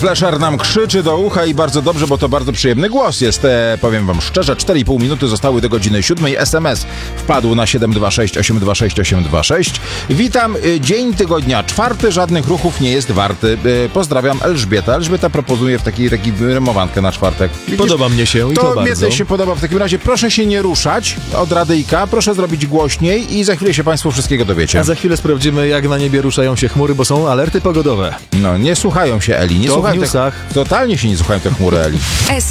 Fleszer nam krzyczy do ucha i bardzo dobrze, bo to bardzo przyjemny głos jest. Powiem wam szczerze, 4,5 minuty zostały do godziny 7. SMS wpadł na 726 826 826. Witam, dzień tygodnia 4, żadnych ruchów nie jest warty. Pozdrawiam, Elżbieta. Elżbieta proponuje w taki rymowankę na czwartek. Widzisz? Podoba mnie się i to bardzo. Mnie też się podoba. W takim razie proszę się nie ruszać od radyjka, proszę zrobić głośniej i za chwilę się państwo wszystkiego dowiecie. A za chwilę sprawdzimy, jak na niebie ruszają się chmury, bo są alerty pogodowe. No, nie słuchają się Eli. Nie To w słuchają newsach. totalnie się nie słuchają te chmury Eli.